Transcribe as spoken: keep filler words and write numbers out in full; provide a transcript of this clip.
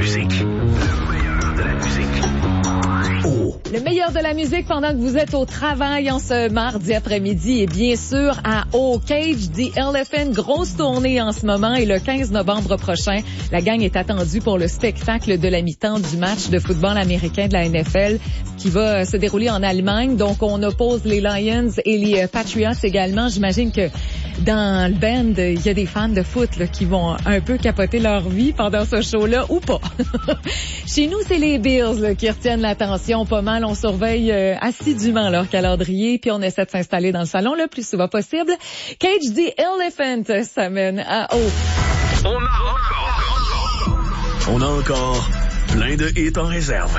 musique. Le meilleur de la musique. Oh. Le meilleur de la musique pendant que vous êtes au travail en ce mardi après-midi et bien sûr à O Cage the Elephant, grosse tournée en ce moment et le quinze novembre prochain, la gang est attendue pour le spectacle de la mi-temps du match de football américain de la N F L qui va se dérouler en Allemagne. Donc on oppose les Lions et les Patriots également. J'imagine que dans le band, il y a des fans de foot là, qui vont un peu capoter leur vie pendant ce show-là ou pas. Chez nous, c'est les Bills là, qui retiennent l'attention pas mal. On surveille euh, assidûment leur calendrier puis on essaie de s'installer dans le salon le plus souvent possible. Cage the Elephant s'amène à haut. On a encore, on a encore plein de hits en réserve.